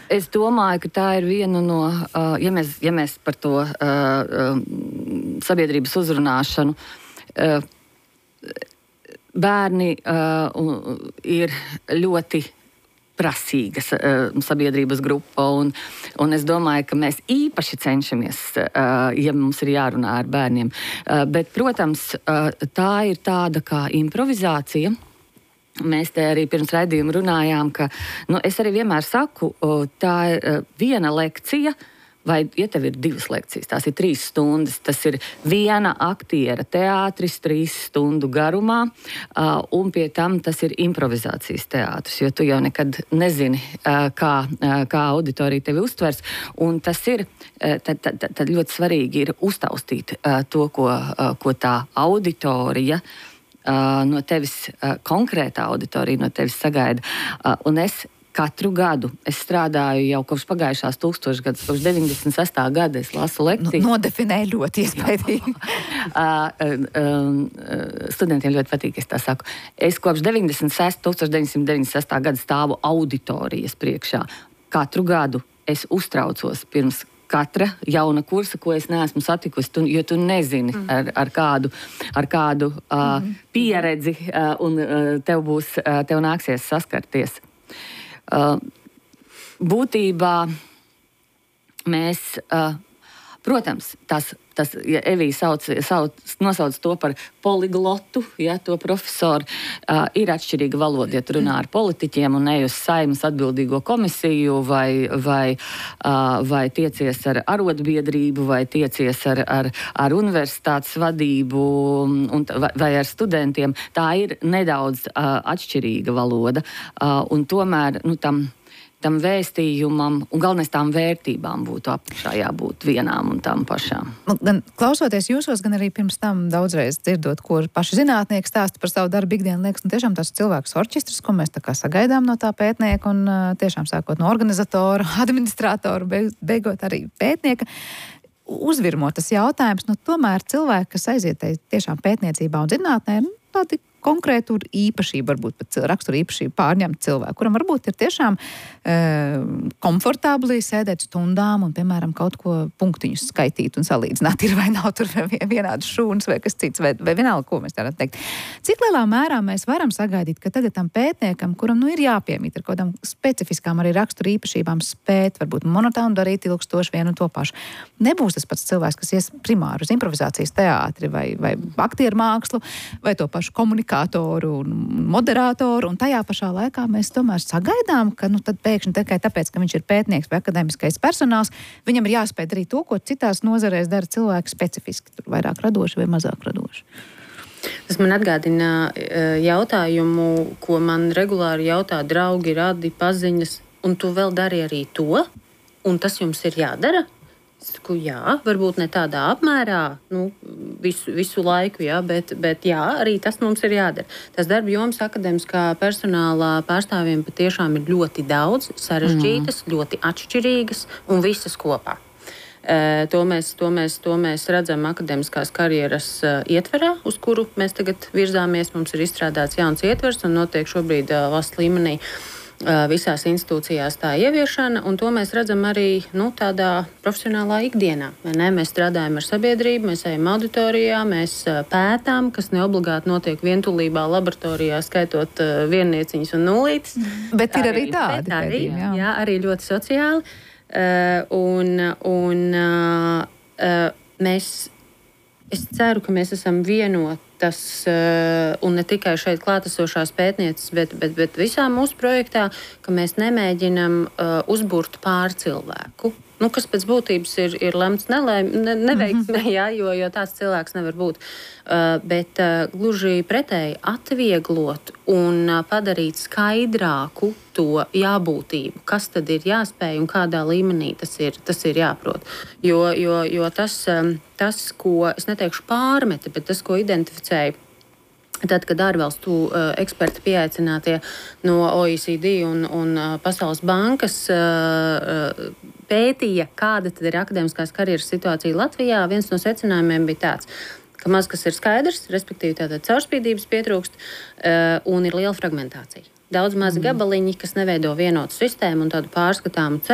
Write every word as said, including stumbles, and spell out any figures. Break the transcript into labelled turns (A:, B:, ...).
A: Es domāju, ka tā ir viena no, uh, ja, mēs, ja mēs par to uh, uh, sabiedrības uzrunāšanu, uh, bērni uh, ir ļoti prasīga uh, sabiedrības grupa, un, un es domāju, ka mēs īpaši cenšamies, uh, ja mums ir jārunā ar bērniem. Uh, bet, protams, uh, tā ir tāda kā improvizācija. Mēs te arī pirms raidījuma runājām, ka nu, es arī vienmēr saku, tā ir uh, viena lekcija, vai, ja tev ir divas lekcijas, tās ir trīs stundas, tas ir viena aktiera teātris trīs stundu garumā, uh, un pie tam tas ir improvizācijas teātris, jo tu jau nekad nezini, uh, kā, uh, kā auditorija tevi uztvers, un tas ir, uh, tad, tad, tad ļoti svarīgi ir uztaustīt uh, to, ko, uh, ko tā auditorija uh, no tevis, uh, konkrēta auditorija no tevis sagaida, uh, un es katru gadu. Es strādāju jau kopš pagājušās tūkstošgadus, kopš deviņdesmit sestā gada es lasu lekcijas.
B: Nu, nodefinēju ļoti iespaidīgi.
A: uh, uh, studentiem ļoti patīk, es tā saku. Es kopš tūkstoš deviņsimt deviņdesmit sestā gada stāvu auditorijas priekšā. Katru gadu es uztraucos pirms katra jauna kursa, ko es neesmu satikusi, tu, jo tu nezini, mm. ar, ar kādu, ar kādu uh, mm. pieredzi uh, un uh, tev būs, uh, tev nāksies saskarties. Uh, būtībā mēs, uh, protams, tas, tas ja Evija sauc, sauc, nosauc to par poliglotu, ja, to profesoru, uh, ir atšķirīga valoda, ja tu runā ar politiķiem un ej uz Saeimas atbildīgo komisiju vai, vai, uh, vai tiecies ar arotbiedrību vai tiecies ar, ar, ar universitātes vadību un, vai, vai ar studentiem. Tā ir nedaudz uh, atšķirīga valoda, uh, un tomēr nu, tam tam vēstījumam un galvenais tām vērtībām būtu apakšā jābūt vienām un tām pašām.
B: Gan klausoties jūsos, gan arī pirms tam daudzreiz dzirdot, ko paši zinātnieki stāsta par savu darbu ikdienu, liekas, nu tiešām tas cilvēks orķestris, ko mēs tā kā sagaidām no tā pētnieka un tiešām sākot no organizatora, administratora, beigot arī pētnieka, uzvirmo tas jautājums, nu tomēr cilvēki, kas aiziet tiešām pētniecībā un zinātnē, nu tādi konkrētu īpašību, varbūt pat raksturu īpašību pārņemt cilvēku, kuram varbūt ir tiešām e, komfortabli sēdēt stundām un, piemēram, kaut ko punktiņus skaitīt un salīdzināt, ir vai nav tur vienādas šūnas vai kas cits, vai, vai vienalga, ko mēs varētu teikt. Cik lielā mērā mēs varam sagaidīt, ka tagad tam pētniekam, kuram nu ir jāpiemīt ar kādām specifiskām arī raksturu īpašībām spēt, varbūt monotānu darīt ilgstoši vienu un to pašu. Nebūs tas pats cilvēks, kas ies primāri uz improvizācijas teātri vai, vai aktieru mākslu, vai to pašu komunikāciju un moderātoru, un tajā pašā laikā mēs tomēr sagaidām, ka nu tad pēkšņi tikai tāpēc, ka viņš ir pētnieks vai akadēmiskais personāls, viņam ir jāspēj darīt to, ko citās nozarēs dara cilvēki specifiski, tur vairāk radoši vai mazāk radoši.
C: Tas man atgādina jautājumu, ko man regulāri jautā draugi, radi, paziņas, un tu vēl dari arī to, un tas jums ir jādara? Saku, jā, varbūt ne tādā apmērā, nu, visu, visu laiku, jā, bet, bet jā, arī tas mums ir jādara. Tas darba jomas akadēmiskā personālā pārstāvjiem patiešām ir ļoti daudz, sarežģītas, mm. ļoti atšķirīgas un visas kopā. E, to, mēs, to, mēs, to mēs redzam akadēmiskās karjeras uh, ietverā, uz kuru mēs tagad virzāmies. Mums ir izstrādāts jauns ietvers un notiek šobrīd uh, valsts līmenī visās institūcijās tā ieviešana, un to mēs redzam arī nu, tādā profesionālā ikdienā. Ne? Mēs strādājam ar sabiedrību, mēs ejam auditorijā, mēs pētām, kas neobligāti notiek vientulībā laboratorijā, skaitot uh, viennieciņas un nulītes.
B: Bet tā ir arī tādi.
C: Arī, jā. jā, arī ļoti sociāli. Uh, un un uh, uh, mēs, es ceru, ka mēs esam vienoti. Tas, un ne tikai šeit klātesošās pētnieces, bet, bet, bet visā mūsu projektā, ka mēs nemēģinam uh, uzburt pārcilvēku, nu, kas pēc būtības ir, ir lemts nelēm, ne, neveiksmē, jā, jo, jo tāds cilvēks nevar būt. Uh, bet uh, gluži pretēji atvieglot un uh, padarīt skaidrāku to jābūtību, kas tad ir jāspēj un kādā līmenī tas ir, tas ir jāprot. Jo, jo, jo tas, um, tas, ko, es neteikšu pārmeti, bet tas, ko identificēja tad, kad ārvalstu uh, eksperti pieaicinātie no O E C D un, un uh, Pasaules bankas uh, uh, pētīja, kāda tad ir akadēmiskās karjeras situācija Latvijā, viens no secinājumiem bija tāds, ka maz kas ir skaidrs, respektīvi tātad caurspīdības pietrūkst uh, un ir liela fragmentācija. Daudz mazi gabaliņi, kas neveido vienotu sistēmu un tādu pārskatāmu ceļu.